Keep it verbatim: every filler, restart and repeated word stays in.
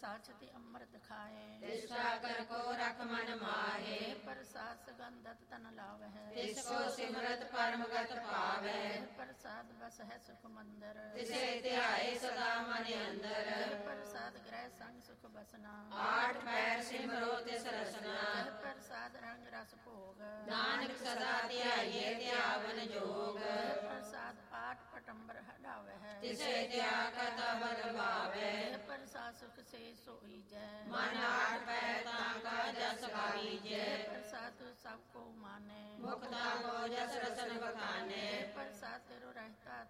ਸਾਚਤੀ ਅੰਮ੍ਰਿਤ ਖਾਏ। ਤਿਸ ਠਾਕਰ ਕੋ ਰਖ ਮਨ ਮਾਹੇ। ਪ੍ਰਸਾਦ ਸੁਗੰਧਤ ਤਨ ਲਾਵਹਿ। ਤਿਸ ਕੋ ਸਿਮਰਤ ਪਰਮਗਤ ਪਾਵੈ। ਪ੍ਰਸਾਦ ਬਸ ਹੈ ਸੁਖ ਮੰਦਰ। ਤਿਸੇ ਧਿਆਏ ਸਦਾ ਮਨ ਅੰਦਰ। ਪ੍ਰਸਾਦ ਗ੍ਰਹਿ ਸੰਗ ਸੁਖ ਬਸਨਾ। ਆਠ ਪੈਰ ਸਿਮਰੋ ਤਿਸ ਰਸਨਾ। ਪ੍ਰਸਾਦ ਰੰਗ ਰਸ ਭੋਗ। ਨਾਨਕ ਸਦਾ ਧਿਆਈਏ ਧਿਆਵਨ ਜੋਗ। ਪ੍ਰਸਾਦ ਪਾਠ ਪਟੰਬਰ ਹਟਾਵਹਿ। ਤਿਸੇ ਧਿਆ ਕਥਾ ਬਲ ਭਾਵੈ। ਪ੍ਰਸਾਦ ਸੁਖ ਸੇ ਸੋਈ ਜੈ। ਮਨ ਆਠ ਪੈਰ ਤਾਂ ਕਾ ਜਸ ਗਾਵੀਜੈ। ਪ੍ਰਸਾਦ ਸਭ ਕੋ ਮਾਨੇ। ਮੁਕਤਾ ਕੋ ਜਸ ਰਸਨ ਬਖਾਨੇ। ਪ੍ਰਸਾਦ ਤੇਰੋ ਰਹਿਤਾ